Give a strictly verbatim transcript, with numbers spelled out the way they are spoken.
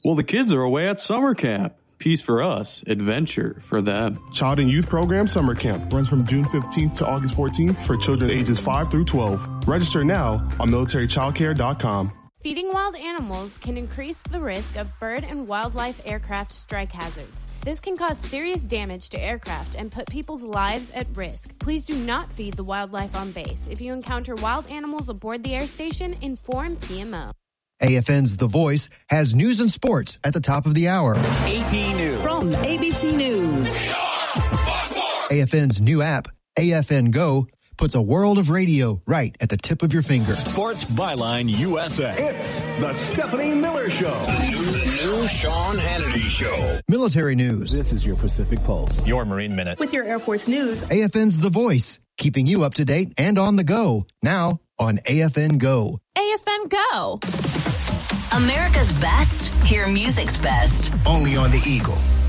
Well, the kids are away at summer camp. Peace for us, adventure for them. Child and Youth Program Summer Camp runs from June fifteenth to August fourteenth for children ages five through twelve. Register now on military child care dot com. Feeding wild animals can increase the risk of bird and wildlife aircraft strike hazards. This can cause serious damage to aircraft and put people's lives at risk. Please do not feed the wildlife on base. If you encounter wild animals aboard the air station, inform P M O. A F N's The Voice has news and sports at the top of the hour. A P News. From A B C News. A F N's new app, A F N Go, puts a world of radio right at the tip of your finger. Sports Byline U S A. It's the Stephanie Miller Show. The new Sean Hannity Show. Military news. This is your Pacific Pulse. Your Marine Minute. With your Air Force News. A F N's The Voice, keeping you up to date and on the go. Now on A F N Go. A F N Go. America's best, hear music's best. Only on the Eagle.